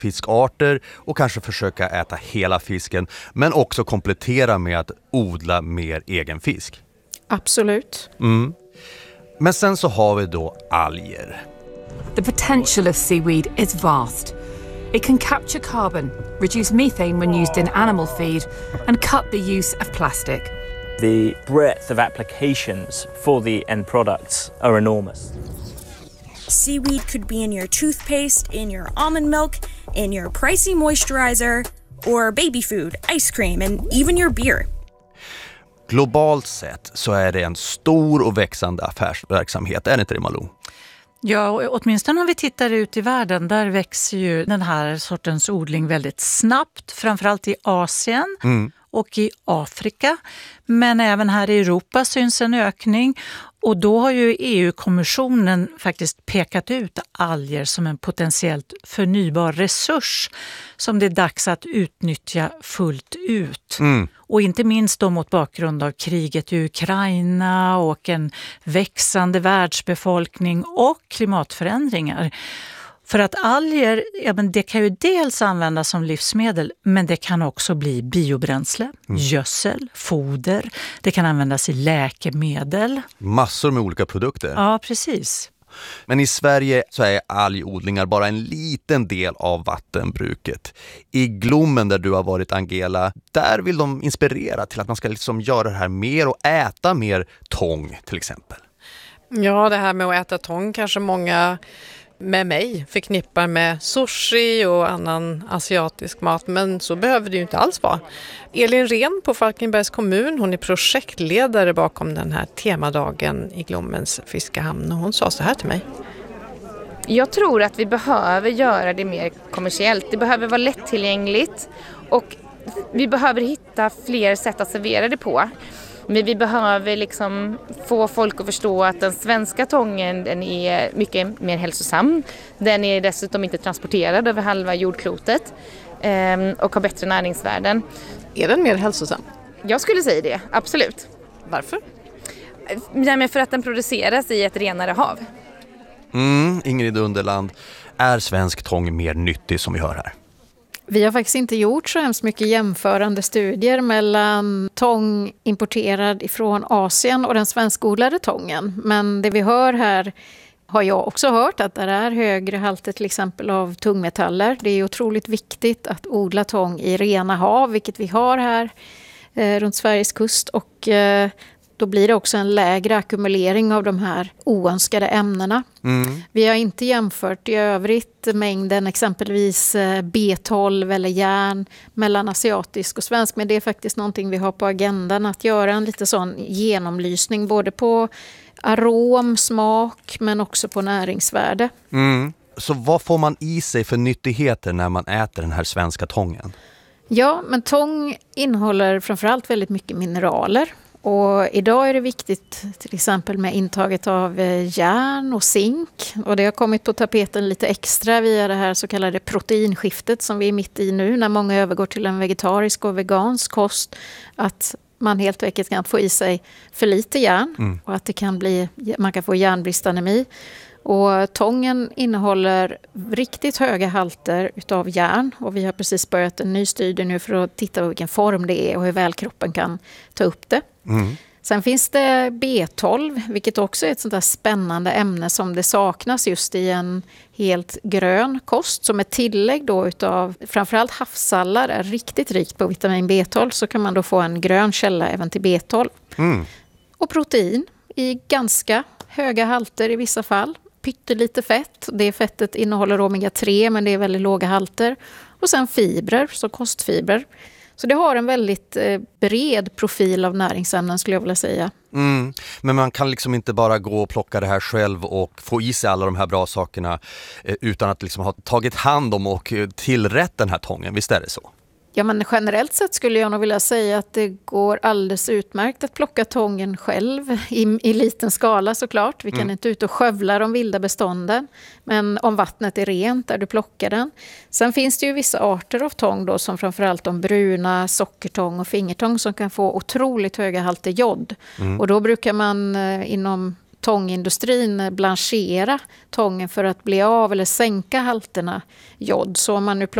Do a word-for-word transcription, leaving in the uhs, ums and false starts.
fiskarter och kanske försöka äta hela fisken, men också komplettera med att odla mer egen fisk. Absolut. Mm. Men sen så har vi då alger. The potential of seaweed is vast. It can capture carbon, reduce methane when used in animal feed, and cut the use of plastic. The breadth of applications for the end products are enormous. Seaweed could be in your toothpaste, in your almond milk, in your pricey moisturizer, or baby food, ice cream, and even your beer. Globalt sett så är det en stor och växande affärsverksamhet, är det inte det, Malou? Ja, och åtminstone om vi tittar ut i världen, där växer ju den här sortens odling väldigt snabbt, framförallt i Asien mm. och i Afrika. Men även här i Europa syns en ökning, och då har ju E U-kommissionen faktiskt pekat ut alger som en potentiellt förnybar resurs som det är dags att utnyttja fullt ut. Mm. Och inte minst då mot bakgrund av kriget i Ukraina och en växande världsbefolkning och klimatförändringar. För att alger, ja, men det kan ju dels användas som livsmedel, men det kan också bli biobränsle, mm. gödsel, foder. Det kan användas i läkemedel. Massor med olika produkter. Ja, precis. Men i Sverige så är algodlingar bara en liten del av vattenbruket. I Glommen, där du har varit, Angela, där vill de inspirera till att man ska liksom göra det här mer och äta mer tång till exempel. Ja, det här med att äta tång kanske många med mig förknippar med sushi och annan asiatisk mat, men så behöver det ju inte alls vara. Elin Ren på Falkenbergs kommun, hon är projektledare bakom den här temadagen i Glommens fiskehamn, och hon sa så här till mig. Jag tror att vi behöver göra det mer kommersiellt. Det behöver vara lättillgängligt och vi behöver hitta fler sätt att servera det på. Men vi behöver liksom få folk att förstå att den svenska tången, den är mycket mer hälsosam. Den är dessutom inte transporterad över halva jordklotet och har bättre näringsvärden. Är den mer hälsosam? Jag skulle säga det, absolut. Varför? Ja, men för att den produceras i ett renare hav. Mm, Ingrid Underland, är svensk tång mer nyttig som vi hör här? Vi har faktiskt inte gjort så hemskt mycket jämförande studier mellan tång importerad ifrån Asien och den svenskodlade tången. Men det vi hör här har jag också hört, att det är högre halter till exempel av tungmetaller. Det är otroligt viktigt att odla tång i rena hav, vilket vi har här eh, runt Sveriges kust. Och eh, då blir det också en lägre ackumulering av de här oönskade ämnena. Mm. Vi har inte jämfört i övrigt mängden exempelvis B tolv eller järn mellan asiatisk och svensk. Men det är faktiskt någonting vi har på agendan, att göra en lite sån genomlysning både på arom, smak men också på näringsvärde. Mm. Så vad får man i sig för nyttigheter när man äter den här svenska tången? Ja, men tång innehåller framförallt väldigt mycket mineraler. Och idag är det viktigt till exempel med intaget av järn och zink. Och det har kommit på tapeten lite extra via det här så kallade proteinskiftet som vi är mitt i nu, när många övergår till en vegetarisk och vegansk kost. Att man helt enkelt kan få i sig för lite järn mm. och att det kan bli, man kan få järnbristanemi. Och tången innehåller riktigt höga halter utav järn, och vi har precis börjat en ny studie nu för att titta på vilken form det är och hur väl kroppen kan ta upp det. Mm. Sen finns det B tolv, vilket också är ett sånt där spännande ämne som det saknas just i en helt grön kost. Som ett tillägg då utav framförallt havssallar är riktigt rikt på vitamin B tolv, så kan man då få en grön källa även till B tolv. Mm. Och protein i ganska höga halter i vissa fall. Pyttelite fett, det fettet innehåller omega tre men det är väldigt låga halter. Och sen fibrer, så kostfibrer. Så det har en väldigt eh, bred profil av näringsämnen skulle jag vilja säga. Mm. Men man kan liksom inte bara gå och plocka det här själv och få i sig alla de här bra sakerna eh, utan att liksom ha tagit hand om och tillrätt den här tången, visst är det så? Ja, men generellt sett skulle jag nog vilja säga att det går alldeles utmärkt att plocka tången själv i, i liten skala såklart. Vi kan mm. inte ut och skövla de vilda bestånden, men om vattnet är rent där du plockar den. Sen finns det ju vissa arter av tång då, som framförallt de bruna, sockertång och fingertång, som kan få otroligt höga halter jod. Mm. Och då brukar man eh, inom tångindustrin blanchera tången för att bli av eller sänka halterna jod. Så om man nu